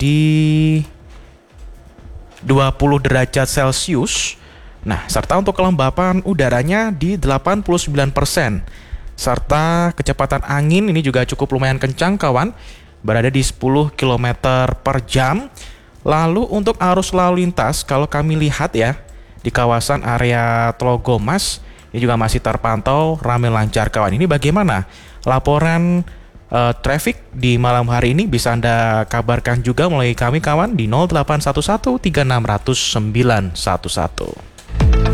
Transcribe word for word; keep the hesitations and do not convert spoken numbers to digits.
di dua puluh derajat Celcius. Nah, serta untuk kelembapan udaranya di delapan puluh sembilan persen. Serta kecepatan angin ini juga cukup lumayan kencang kawan, berada di sepuluh kilometer per jam. Lalu untuk arus lalu lintas, kalau kami lihat ya, di kawasan area Tlogomas, ini juga masih terpantau ramai lancar kawan. Ini bagaimana laporan uh, traffic di malam hari ini? Bisa Anda kabarkan juga melalui kami kawan di nol delapan satu satu tiga enam nol nol sembilan satu satu.